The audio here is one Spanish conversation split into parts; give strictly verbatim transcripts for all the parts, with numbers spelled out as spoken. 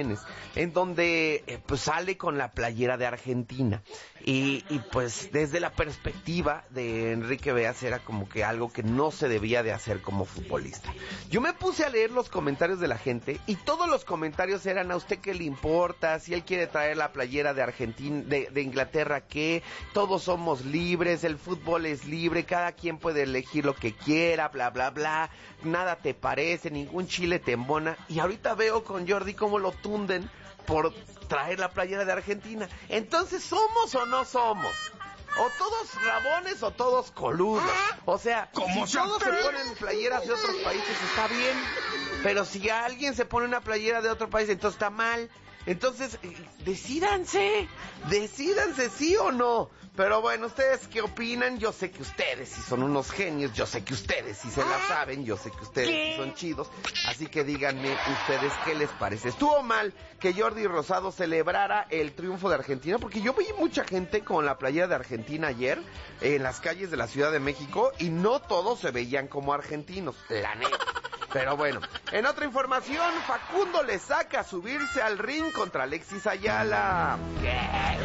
imágenes en donde eh, pues sale con la playera de Argentina y, y pues desde la perspectiva de Enrique Beas era como que algo que no se debía de hacer como futbolista. Yo me puse a leer los comentarios de la gente y todos los comentarios eran: ¿a usted qué le importa? Si él quiere traer la playera de Argentina, de, de Inglaterra, ¿qué? Todos somos libres, el fútbol es libre, cada quien puede elegir lo que quiera, bla bla bla, nada te parece, ningún chile te embona. Y ahorita veo con Jordi cómo lo tunden por traer la playera de Argentina. Entonces, ¿somos o no somos? O todos rabones o todos coludos. O sea, si todos se ponen playeras de otros países está bien, pero si alguien se pone una playera de otro país, entonces está mal. Entonces, decídanse, decídanse sí o no. Pero bueno, ¿ustedes qué opinan? Yo sé que ustedes sí son unos genios, yo sé que ustedes sí se la saben, yo sé que ustedes sí son chidos. Así que díganme ustedes qué les parece. ¿Estuvo mal que Jordi Rosado celebrara el triunfo de Argentina? Porque yo vi mucha gente con la playera de Argentina ayer en las calles de la Ciudad de México y no todos se veían como argentinos, la neta. Pero bueno, en otra información, Facundo le saca a subirse al ring contra Alexis Ayala. ¿Qué?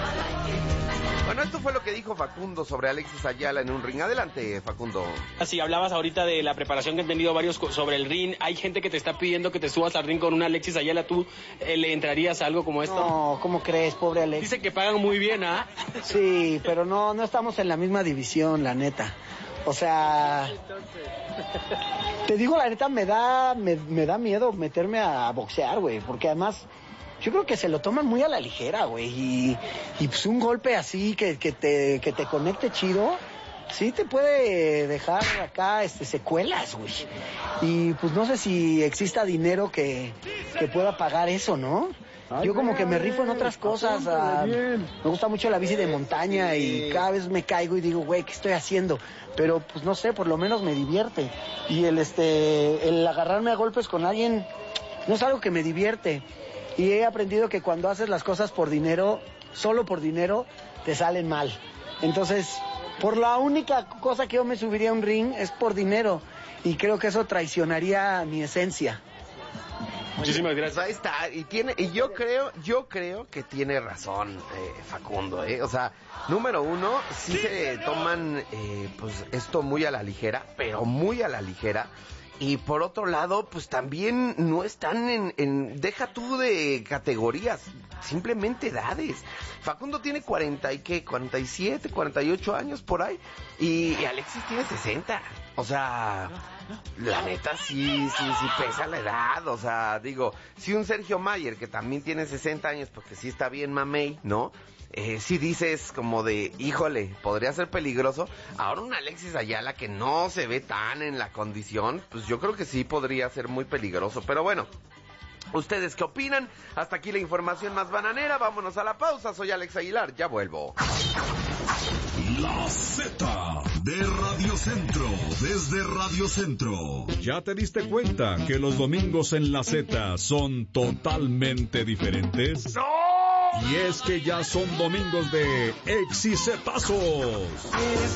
Bueno, esto fue lo que dijo Facundo sobre Alexis Ayala en un ring. Adelante, Facundo. Así, hablabas ahorita de la preparación que han tenido varios sobre el ring. Hay gente que te está pidiendo que te subas al ring con un Alexis Ayala. ¿Tú eh, le entrarías a algo como esto? No, ¿cómo crees, pobre Alex? Dice que pagan muy bien, ¿ah? ¿eh? Sí, pero no, no estamos en la misma división, la neta. O sea, te digo la neta, me da, me, me da miedo meterme a boxear, güey, porque además yo creo que se lo toman muy a la ligera, güey, y, y pues un golpe así que, que te, que te conecte chido, sí te puede dejar acá, este, secuelas, güey. Y pues no sé si exista dinero que, que pueda pagar eso, ¿no? Yo como que me rifo en otras cosas, uh, me gusta mucho la bici de montaña y cada vez me caigo y digo, güey, ¿qué estoy haciendo? Pero pues no sé, por lo menos me divierte. Y el este, el agarrarme a golpes con alguien no es algo que me divierte. Y he aprendido que cuando haces las cosas por dinero, solo por dinero, te salen mal. Entonces, por la única cosa que yo me subiría a un ring es por dinero. Y creo que eso traicionaría mi esencia. Muchísimas gracias. Ahí está, y tiene, y yo creo, yo creo que tiene razón eh, Facundo, eh, o sea, número uno, sí se toman eh, pues esto muy a la ligera, pero muy a la ligera. Y por otro lado, pues también no están en, en... Deja tú de categorías, simplemente edades. Facundo tiene cuarenta y qué, cuarenta y siete, cuarenta y ocho años por ahí. Y, y Alexis tiene sesenta. O sea, la neta sí, sí, sí pesa la edad. O sea, digo, si un Sergio Mayer, que también tiene sesenta años, porque sí está bien mamey, ¿no? Eh, si dices como de, híjole, podría ser peligroso. Ahora un Alexis Ayala que no se ve tan en la condición, pues yo creo que sí podría ser muy peligroso. Pero bueno, ¿ustedes qué opinan? Hasta aquí la información más bananera. Vámonos a la pausa. Soy Alex Aguilar, ya vuelvo. La Z de Radio Centro, desde Radio Centro. ¿Ya te diste cuenta que los domingos en la Z son totalmente diferentes? ¡No! Y es que ya son domingos de exicetazos.